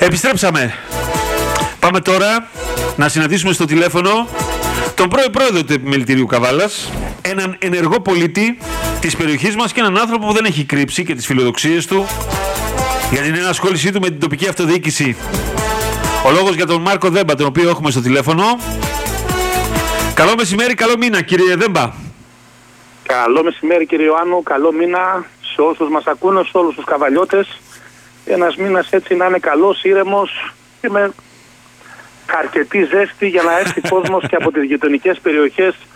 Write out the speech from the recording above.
Επιστρέψαμε. Πάμε τώρα να συναντήσουμε στο τηλέφωνο τον πρώην πρόεδρο του Επιμελητηρίου Καβάλας, έναν ενεργό πολίτη της περιοχής μας και έναν άνθρωπο που δεν έχει κρύψει και τις φιλοδοξίες του για την ενασχόλησή του με την τοπική αυτοδιοίκηση. Ο λόγος για τον Μάρκο Δέμπα, τον οποίο έχουμε στο τηλέφωνο. Καλό μεσημέρι, καλό μήνα, κύριε Δέμπα. Καλό μεσημέρι, κύριε Ιωάννου, καλό μήνα σε όσους μας ακούνε, σε όλους τους καβαλιώτες. Ένας μήνας έτσι να είναι καλός, ήρεμος και με αρκετή ζέστη για να έρθει κόσμος και από τις γειτονικές περιοχές